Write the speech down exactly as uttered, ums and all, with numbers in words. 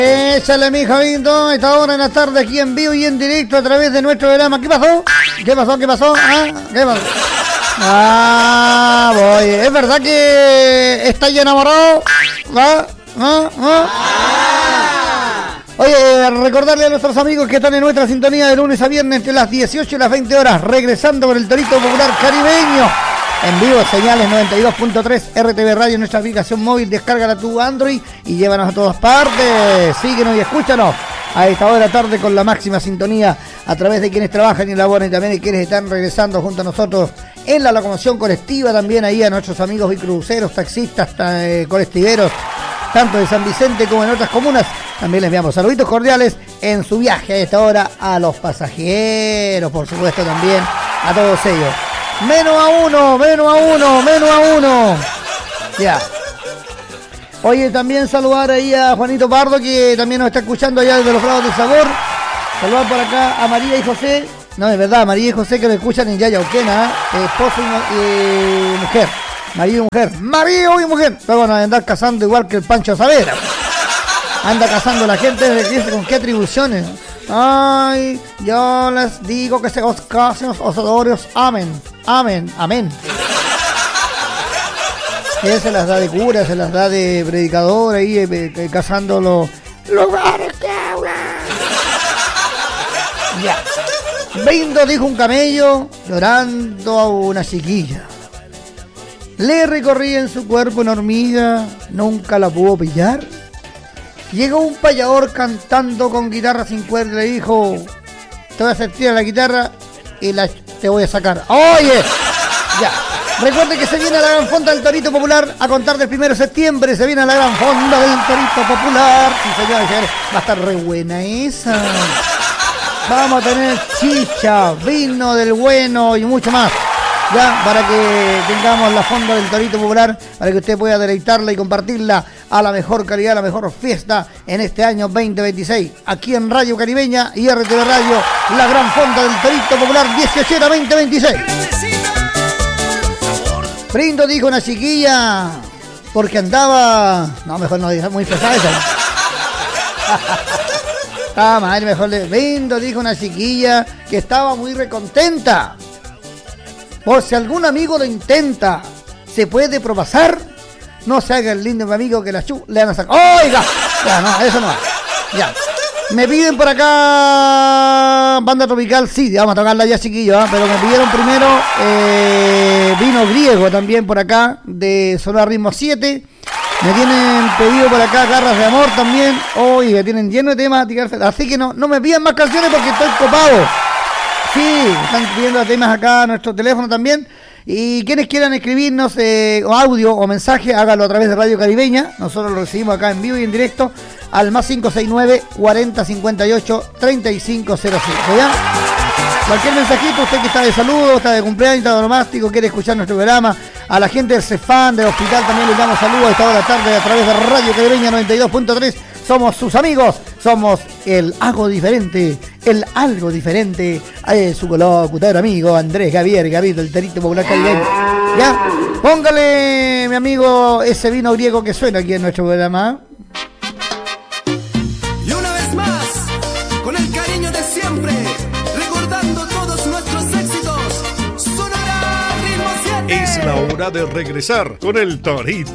Échale, mi Javito, a esta hora en la tarde aquí en vivo y en directo a través de nuestro programa. ¿Qué pasó? ¿Qué pasó? ¿Qué pasó? ¿Ah? ¿Qué pasó? Ah, voy. ¿Es verdad que está ya enamorado? ¿Ah? ¿Ah? ¿Ah? Oye, recordarle a nuestros amigos que están en nuestra sintonía de lunes a viernes entre las dieciocho y las veinte horas, regresando con el Torito Popular Caribeño. En vivo, señales noventa y dos punto tres R T V Radio, nuestra aplicación móvil, descárgala tu Android y llévanos a todas partes. Síguenos y escúchanos a esta hora de la tarde con la máxima sintonía a través de quienes trabajan y laboran y también de quienes están regresando junto a nosotros en la locomoción colectiva, también ahí a nuestros amigos y cruceros, taxistas, eh, colectiveros, tanto de San Vicente como en otras comunas. También les enviamos saluditos cordiales en su viaje a esta hora a los pasajeros, por supuesto también a todos ellos. Menos a uno, menos a uno, menos a uno. Ya. Oye, también saludar ahí a Juanito Pardo, que también nos está escuchando allá desde los lados del sabor. Saludar por acá a María y José. No, es verdad, María y José que lo escuchan en Yayauquena, ¿eh? Esposo y eh, mujer. Marido y mujer. Marido y mujer. Pero bueno, andar cazando igual que el Pancho Savera. Anda cazando la gente desde que dice con qué atribuciones. Ay, yo les digo que se os casen los osadores. Amén, amén, amén. Él se las da de cura, se las da de predicador ahí, eh, eh, cazando los lugares que hablan. Ya. Vindo, dijo un camello, llorando a una chiquilla. Le recorría en su cuerpo una hormiga, nunca la pudo pillar. Llegó un payador cantando con guitarra sin cuerda y le dijo: te voy a hacer tirar la guitarra y la, te voy a sacar. ¡Oye! Ya. Recuerde que se viene a la gran fonda del Torito Popular a contar del primero de septiembre. Se viene a la gran fonda del Torito Popular. Sí, señores, señores, va a estar re buena esa. Vamos a tener chicha, vino del bueno y mucho más. Ya, para que tengamos la fonda del Torito Popular, para que usted pueda deleitarla y compartirla a la mejor calidad, a la mejor fiesta en este año veinte veintiséis. Aquí en Radio Caribeña y R T V Radio, la gran fonda del Torito Popular dieciocho veinte veintiséis. Brindo, dijo una chiquilla, porque andaba... No, mejor no, es muy pesada esa. Estaba mal, mejor le... Brindo, dijo una chiquilla que estaba muy recontenta. Por si algún amigo lo intenta, se puede propasar. No se haga el lindo mi amigo que la chu le van a sacar. ¡Oiga! Ya, no, eso no. Ya. Me piden por acá banda tropical, sí, vamos a tocarla ya, chiquillos, ¿eh? Pero me pidieron primero eh, vino griego también por acá, de Solar Ritmo siete. Me tienen pedido por acá Garras de Amor también. Oye, me tienen lleno de temas. Así que no, no me pidan más canciones porque estoy copado. Sí, están pidiendo temas acá a nuestro teléfono también. Y quienes quieran escribirnos eh, o audio o mensaje, hágalo a través de Radio Caribeña. Nosotros lo recibimos acá en vivo y en directo al más cinco seis nueve, cuarenta, cincuenta y ocho, treinta y cinco cero cinco. ¿Ya? Cualquier mensajito, usted que está de saludo, está de cumpleaños, está de onomástico, quiere escuchar nuestro programa. A la gente del Cefán, del hospital, también les damos saludos a esta hora de la tarde a través de Radio Caribeña noventa y dos punto tres. Somos sus amigos, somos el algo diferente, el algo diferente, eh, su colocutor amigo Andrés Javier Gavito, el Torito Popular Caribeño. ¿Ya? Póngale, mi amigo, ese vino griego que suena aquí en nuestro programa. Y una vez más, con el cariño de siempre, recordando todos nuestros éxitos, sonará Ritmo siete. Es la hora de regresar con el Torito